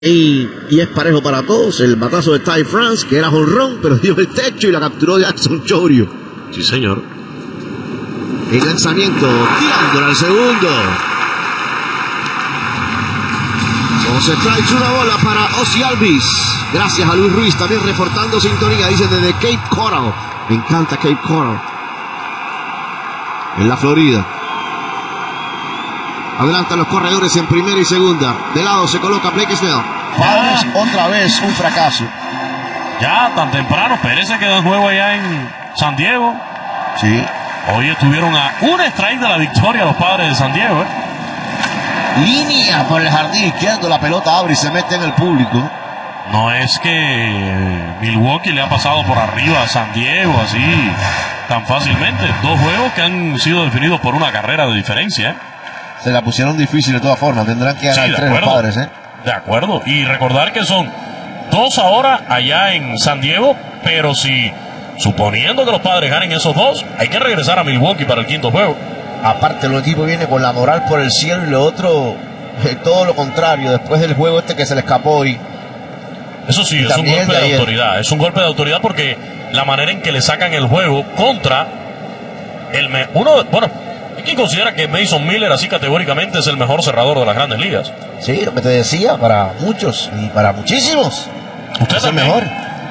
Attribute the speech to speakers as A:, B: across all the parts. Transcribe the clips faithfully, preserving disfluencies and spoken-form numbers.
A: Y, y es parejo para todos. El batazo de Ty France, que era jonrón, pero dio el techo y la capturó Jackson Chourio.
B: Sí, señor.
A: El lanzamiento, tirándole al segundo. Dos strikes, una bola para Ozzie Albies. Gracias a Luis Ruiz, también reportando sintonía, dice desde Cape Coral. Me encanta Cape Coral, en la Florida. Adelantan los corredores en primera y segunda. De lado se coloca Blake Snell. Padres, otra vez un fracaso.
B: Ya tan temprano, Pérez se quedó en juego allá en San Diego.
A: Sí.
B: Hoy estuvieron a un strike de la victoria los Padres de San Diego. ¿eh?
A: Línea por el jardín izquierdo, la pelota abre y se mete en el público.
B: No es que Milwaukee le ha pasado por arriba a San Diego así tan fácilmente. Dos juegos que han sido definidos por una carrera de diferencia. ¿eh?
A: Se la pusieron difícil de todas formas. Tendrán que ganar
B: sí,
A: tres los Padres, ¿eh?
B: De acuerdo. Y recordar que son dos ahora allá en San Diego, pero si suponiendo que los Padres ganen esos dos, hay que regresar a Milwaukee para el quinto juego.
A: Aparte, el equipo viene con la moral por el cielo y lo otro, eh, todo lo contrario, después del juego este que se le escapó hoy.
B: Eso sí, es un golpe de, de autoridad. Es un golpe de autoridad porque la manera en que le sacan el juego contra el me uno, bueno, hay quien considera que Mason Miller así categóricamente es el mejor cerrador de las Grandes Ligas.
A: Sí, lo que te decía, para muchos y para muchísimos.
B: Usted es el mejor.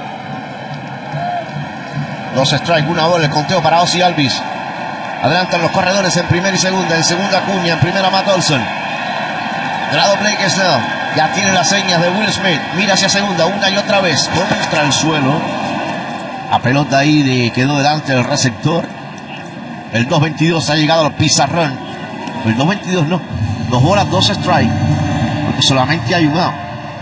A: Dos strikes, una bola, el conteo para Ozzie Albies. Adelantan los corredores en primera y segunda, en segunda Cuña, en primera Matt Olson. De lado Blake Snell, ya tiene las señas de Will Smith, mira hacia segunda, una y otra vez, contra el suelo. La pelota ahí de, quedó delante del receptor. El dos veintidós ha llegado al pizarrón. El dos veintidós no, dos bolas, dos strikes, porque solamente hay un out.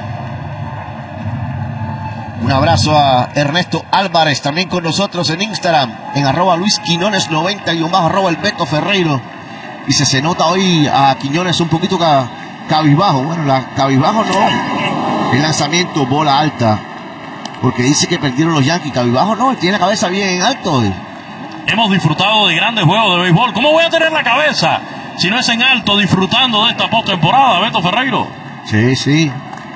A: Un abrazo a Ernesto Álvarez, también con nosotros en Instagram, en arroba Luis Quiñones noventa y un bajo arroba el Beto Ferreiro. Dice, se nota hoy a Quiñones un poquito ca, cabizbajo. Bueno, la cabizbajo no. El lanzamiento, bola alta, porque dice que perdieron los Yankees. Cabizbajo no, él tiene la cabeza bien alto hoy.
B: Hemos disfrutado de grandes juegos de béisbol. ¿Cómo voy a tener la cabeza si no es en alto disfrutando de esta postemporada, Beto Ferreiro?
A: Sí, sí.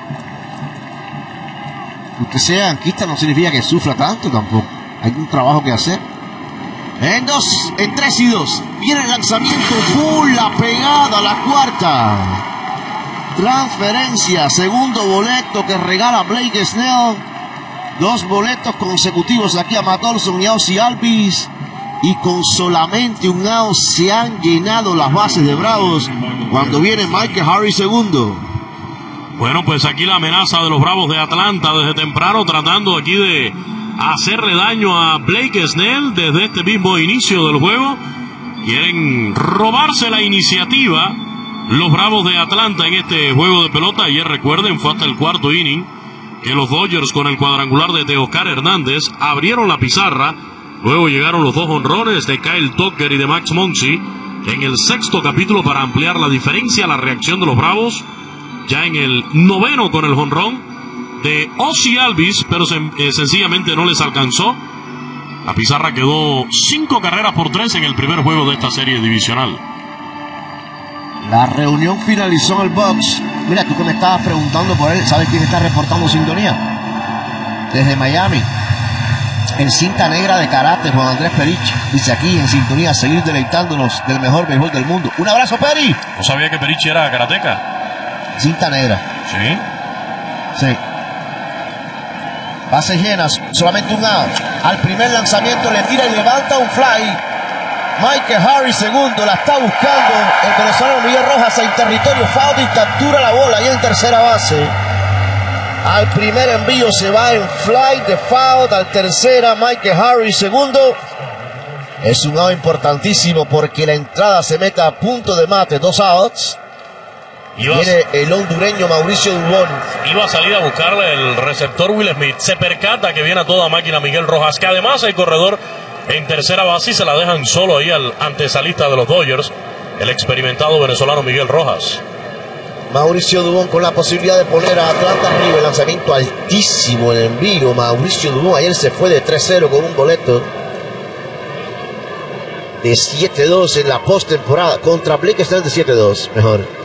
A: Que sea anquista no significa que sufra tanto tampoco. Hay un trabajo que hacer. En dos, en tres y dos. Viene el lanzamiento. Full, la pegada, la cuarta. Transferencia. Segundo boleto que regala Blake Snell. Dos boletos consecutivos aquí a Matt Olson y a Ozzie Albies. Y con solamente un out se han llenado las bases de Bravos cuando viene Michael Harris segundo.
B: Bueno, pues aquí la amenaza de los Bravos de Atlanta desde temprano, tratando aquí de hacerle daño a Blake Snell desde este mismo inicio del juego. Quieren robarse la iniciativa los Bravos de Atlanta en este juego de pelota. Ayer, recuerden, fue hasta el cuarto inning que los Dodgers, con el cuadrangular de Teoscar Hernández, abrieron la pizarra. Luego llegaron los dos jonrones de Kyle Tucker y de Max Muncy en el sexto capítulo para ampliar la diferencia. La reacción de los Bravos ya en el noveno con el jonrón de Ozzie Albies, pero sen eh, sencillamente no les alcanzó. La pizarra quedó cinco carreras por tres en el primer juego de esta serie divisional.
A: La reunión finalizó en el box. Mira, tú que me estabas preguntando por él, ¿sabes quién está reportando sintonía? Desde Miami, en cinta negra de karate, Juan Andrés Perich. Dice aquí en sintonía, seguir deleitándonos del mejor béisbol del mundo. Un abrazo, Peri.
B: ¿No sabía que Perich era karateca?
A: Cinta negra.
B: Sí.
A: Sí. Bases llenas, solamente un out. Al primer lanzamiento le tira y levanta un fly. Michael Harris segundo, la está buscando el venezolano Miguel Rojas en territorio foul y captura la bola ya en tercera base. Al primer envío se va en fly de foul, al tercera Michael Harris segundo. Es un out importantísimo porque la entrada se mete a punto de mate, dos outs.
B: Iba
A: Viene el hondureño Mauricio Dubón.
B: Iba a salir a buscarle el receptor Will Smith. Se percata que viene a toda máquina Miguel Rojas, que además hay corredor en tercera base y se la dejan solo ahí al antesalista de los Dodgers, el experimentado venezolano Miguel Rojas.
A: Mauricio Dubón con la posibilidad de poner a Atlanta arriba. El lanzamiento altísimo en el envío. Mauricio Dubón ayer se fue de tres cero con un boleto de siete dos en la postemporada contra Blake Snell de siete dos. Mejor.